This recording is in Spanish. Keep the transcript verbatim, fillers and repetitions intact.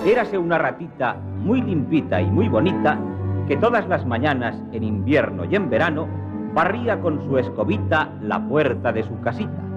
Érase una ratita muy limpita y muy bonita que todas las mañanas, en invierno y en verano, barría con su escobita la puerta de su casita.